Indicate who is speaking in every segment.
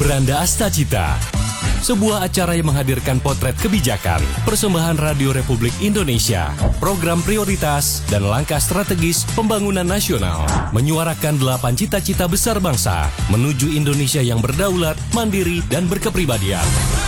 Speaker 1: Beranda Astacita, sebuah acara yang menghadirkan potret kebijakan, persembahan Radio Republik Indonesia, program prioritas, dan langkah strategis pembangunan nasional, menyuarakan 8 cita-cita besar bangsa menuju Indonesia yang berdaulat, mandiri, dan berkepribadian.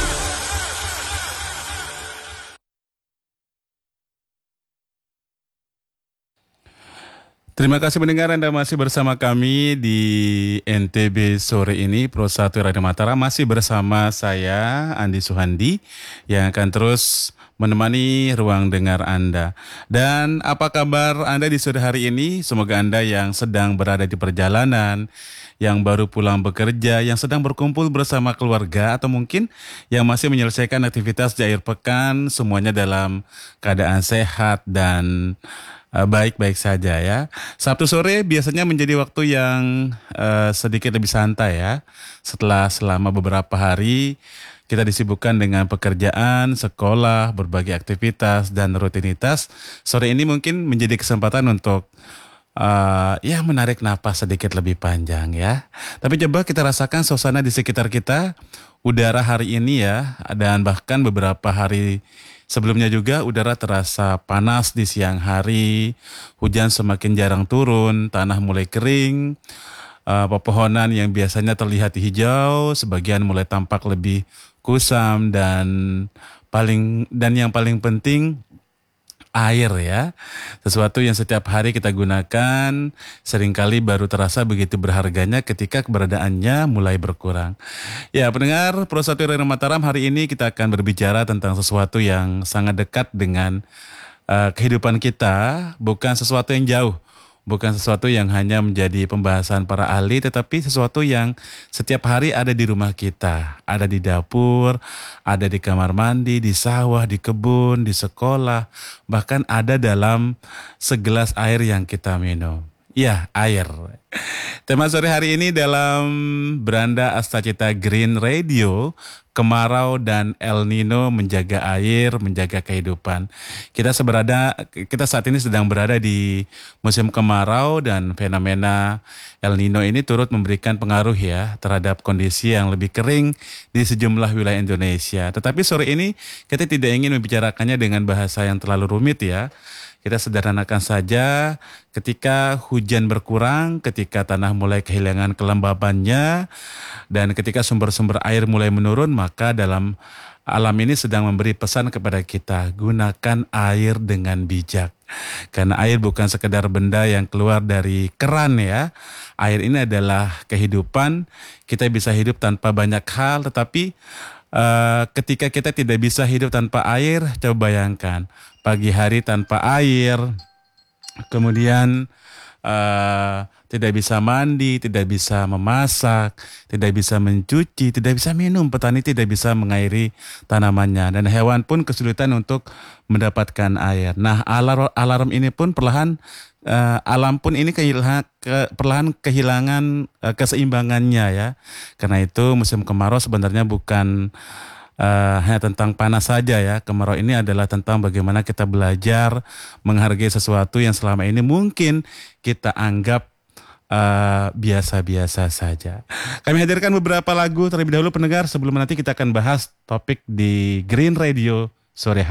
Speaker 2: Terima kasih mendengar, Anda masih bersama kami di NTB sore ini. Pro 1 Radio Mataram masih bersama saya, Andi Suhandi, yang akan terus menemani ruang dengar Anda. Dan apa kabar Anda di sore hari ini? Semoga Anda yang sedang berada di perjalanan, yang baru pulang bekerja, yang sedang berkumpul bersama keluarga, atau mungkin yang masih menyelesaikan aktivitas di akhir pekan, semuanya dalam keadaan sehat dan baik-baik saja ya. Sabtu sore biasanya menjadi waktu yang sedikit lebih santai ya. Selama beberapa hari kita disibukkan dengan pekerjaan, sekolah, berbagai aktivitas dan rutinitas. Sore ini mungkin menjadi kesempatan untuk menarik napas sedikit lebih panjang ya. Tapi coba kita rasakan suasana di sekitar kita. Udara hari ini ya, dan bahkan beberapa hari sebelumnya juga udara terasa panas di siang hari, hujan semakin jarang turun, tanah mulai kering, pepohonan yang biasanya terlihat hijau, sebagian mulai tampak lebih kusam dan yang paling penting air ya, sesuatu yang setiap hari kita gunakan seringkali baru terasa begitu berharganya ketika keberadaannya mulai berkurang. Ya pendengar Pro 1 Radio Mataram, hari ini kita akan berbicara tentang sesuatu yang sangat dekat dengan kehidupan kita, bukan sesuatu yang jauh. Bukan sesuatu yang hanya menjadi pembahasan para ahli, tetapi sesuatu yang setiap hari ada di rumah kita. Ada di dapur, ada di kamar mandi, di sawah, di kebun, di sekolah. Bahkan ada dalam segelas air yang kita minum. Ya, air. Tema sore hari ini dalam Beranda Astacita Green Radio, kemarau dan El Nino, menjaga air, menjaga kehidupan. Kita saat ini sedang berada di musim kemarau dan fenomena El Nino ini turut memberikan pengaruh ya terhadap kondisi yang lebih kering di sejumlah wilayah Indonesia. Tetapi sore ini kita tidak ingin membicarakannya dengan bahasa yang terlalu rumit ya. Kita sederhanakan saja, ketika hujan berkurang, ketika tanah mulai kehilangan kelembabannya, dan ketika sumber-sumber air mulai menurun, maka dalam alam ini sedang memberi pesan kepada kita, gunakan air dengan bijak. Karena air bukan sekedar benda yang keluar dari keran ya. Air ini adalah kehidupan, kita bisa hidup tanpa banyak hal, tetapi ketika kita tidak bisa hidup tanpa air, coba bayangkan pagi hari tanpa air, kemudian tidak bisa mandi, tidak bisa memasak, tidak bisa mencuci, tidak bisa minum, petani tidak bisa mengairi tanamannya, dan hewan pun kesulitan untuk mendapatkan air. Nah, alarm ini pun perlahan alam pun ini perlahan kehilangan keseimbangannya ya. Karena itu musim kemarau sebenarnya bukan hanya tentang panas saja ya. Kemarau ini adalah tentang bagaimana kita belajar menghargai sesuatu yang selama ini mungkin kita anggap biasa-biasa saja. Kami hadirkan beberapa lagu terlebih dahulu pendengar, sebelum nanti kita akan bahas topik di Green Radio sore hari.